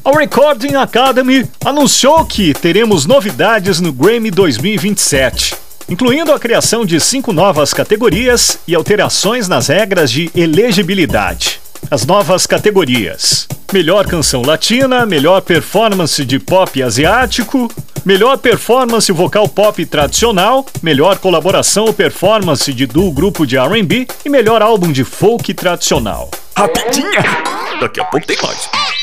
A Recording Academy anunciou que teremos novidades no Grammy 2027, incluindo a criação de 5 novas categorias e alterações nas regras de elegibilidade. As novas categorias: melhor canção latina, melhor performance de pop asiático, melhor performance vocal pop tradicional, melhor colaboração ou performance de duo grupo de R&B e melhor álbum de folk tradicional. Rapidinha! Daqui a pouco tem mais.